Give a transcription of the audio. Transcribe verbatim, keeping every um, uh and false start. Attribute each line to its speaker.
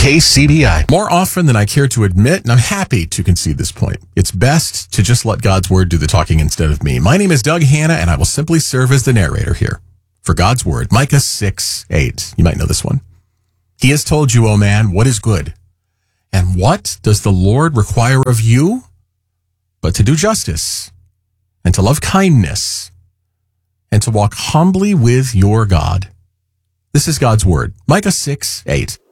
Speaker 1: K C B I.
Speaker 2: More often than I care to admit, and I'm happy to concede this point, it's best to just let God's word do the talking instead of me. My name is Doug Hanna, and I will simply serve as the narrator here for God's word. Micah six eight. You might know this one. He has told you, O man, what is good. And what does the Lord require of you? But to do justice, and to love kindness, and to walk humbly with your God. This is God's word. Micah six eight.